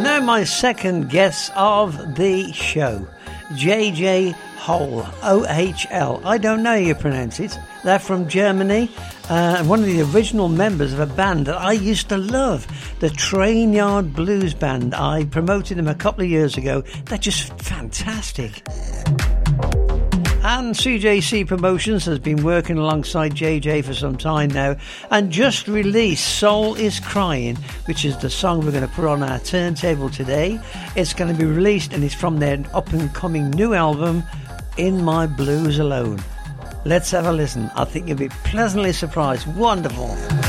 Now my second guest of the show, JJ Hohl, O-H-L. I don't know how you pronounce it. They're from Germany, one of the original members of a band that I used to love, the Trainyard Blues Band. I promoted them a couple of years ago. They're just fantastic. And CJC Promotions has been working alongside JJ for some time now and just released Soul is Crying, which is the song we're going to put on our turntable today. It's going to be released and it's from their up and coming new album, In My Blues Alone. Let's have a listen. I think you'll be pleasantly surprised. Wonderful.